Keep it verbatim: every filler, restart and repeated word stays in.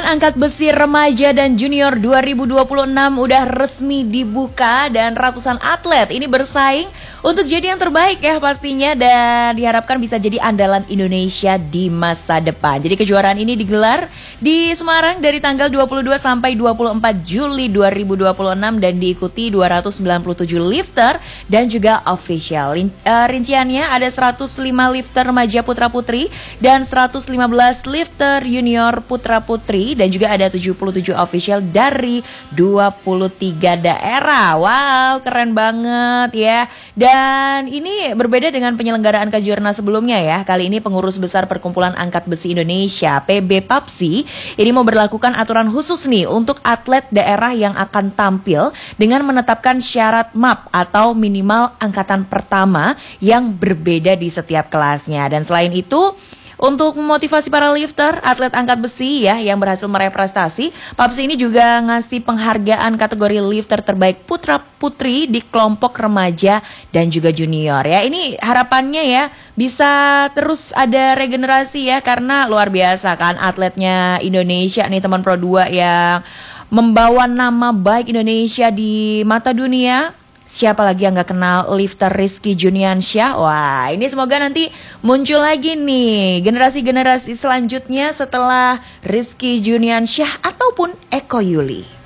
angkat besi remaja dan junior dua ribu dua puluh enam udah resmi dibuka dan ratusan atlet ini bersaing untuk jadi yang terbaik ya pastinya, dan diharapkan bisa jadi andalan Indonesia di masa depan. Jadi kejuaraan ini digelar di Semarang dari tanggal dua puluh dua sampai dua puluh empat Juli dua ribu dua puluh enam dan diikuti dua ratus sembilan puluh tujuh lifter dan juga official. Rinciannya ada seratus lima lifter remaja putra putri dan seratus lima belas lifter junior putra putri, dan juga ada tujuh puluh tujuh official dari dua puluh tiga daerah. Wow, keren banget ya. Dan ini berbeda dengan penyelenggaraan kejuaraan sebelumnya ya. Kali ini pengurus besar Perkumpulan Angkat Besi Indonesia P B Papsi ini mau berlakukan aturan khusus nih untuk atlet daerah yang akan tampil dengan menetapkan syarat M A P atau minimal angkatan pertama yang berbeda di setiap kelasnya. Dan selain itu, untuk memotivasi para lifter, atlet angkat besi ya yang berhasil meraih prestasi, Papsi ini juga ngasih penghargaan kategori lifter terbaik putra putri di kelompok remaja dan juga junior ya. Ini harapannya ya bisa terus ada regenerasi ya, karena luar biasa kan atletnya Indonesia nih teman Pro dua yang membawa nama baik Indonesia di mata dunia. Siapa lagi yang gak kenal lifter Rizky Juniansyah? Wah, ini semoga nanti muncul lagi nih generasi-generasi selanjutnya setelah Rizky Juniansyah ataupun Eko Yuli.